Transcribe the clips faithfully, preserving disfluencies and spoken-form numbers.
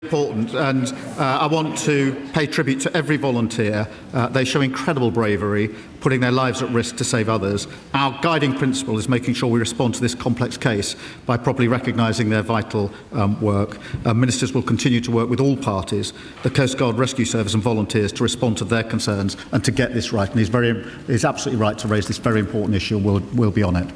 Important, and uh, I want to pay tribute to every volunteer. Uh, they show incredible bravery, putting their lives at risk to save others. Our guiding principle is making sure we respond to this complex case by properly recognising their vital um, work. Uh, ministers will continue to work with all parties, the Coast Guard Rescue Service and volunteers, to respond to their concerns and to get this right. And he's, very, he's absolutely right to raise this very important issue. We'll, we'll be on it.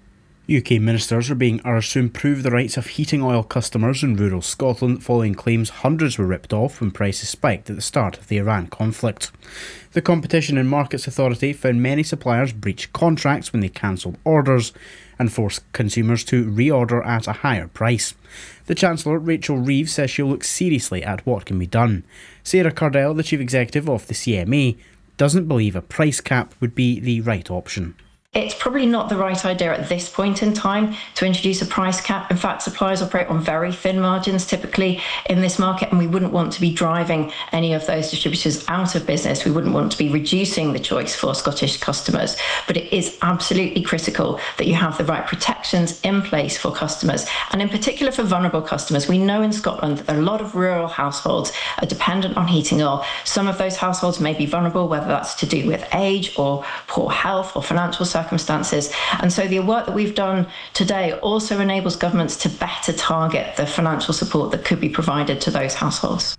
U K ministers are being urged to improve the rights of heating oil customers in rural Scotland following claims hundreds were ripped off when prices spiked at the start of the Iran conflict. The Competition and Markets Authority found many suppliers breach contracts when they cancelled orders and forced consumers to reorder at a higher price. The Chancellor, Rachel Reeves, says she'll look seriously at what can be done. Sarah Cardell, the Chief Executive of the C M A, doesn't believe a price cap would be the right option. It's probably not the right idea at this point in time to introduce a price cap. In fact, suppliers operate on very thin margins typically in this market, and we wouldn't want to be driving any of those distributors out of business. We wouldn't want to be reducing the choice for Scottish customers. But it is absolutely critical that you have the right protections in place for customers, and in particular for vulnerable customers. We know in Scotland that a lot of rural households are dependent on heating oil. Some of those households may be vulnerable, whether that's to do with age or poor health or financial circumstances. circumstances. And so the work that we've done today also enables governments to better target the financial support that could be provided to those households.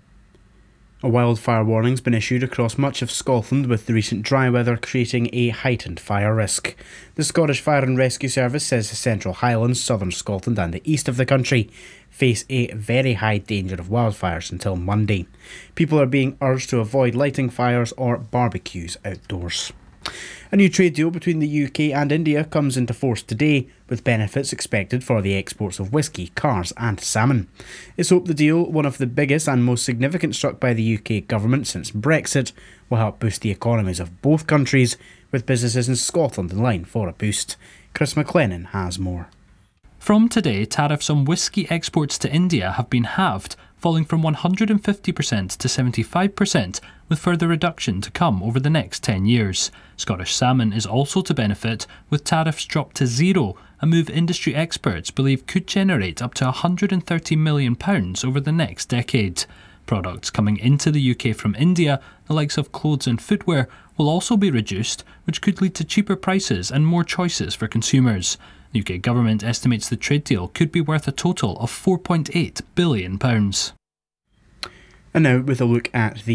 A wildfire warning's been issued across much of Scotland, with the recent dry weather creating a heightened fire risk. The Scottish Fire and Rescue Service says the Central Highlands, southern Scotland and the east of the country face a very high danger of wildfires until Monday. People are being urged to avoid lighting fires or barbecues outdoors. A new trade deal between the U K and India comes into force today, with benefits expected for the exports of whisky, cars and salmon. It's hoped the deal, one of the biggest and most significant struck by the U K government since Brexit, will help boost the economies of both countries, with businesses in Scotland in line for a boost. Chris McLennan has more. From today, tariffs on whisky exports to India have been halved, falling from one hundred fifty percent to seventy-five percent, with further reduction to come over the next ten years. Scottish salmon is also to benefit, with tariffs dropped to zero, a move industry experts believe could generate up to one hundred thirty million pounds over the next decade. Products coming into the U K from India, the likes of clothes and footwear, will also be reduced, which could lead to cheaper prices and more choices for consumers. The U K government estimates the trade deal could be worth a total of four point eight billion pounds. And now with a look at the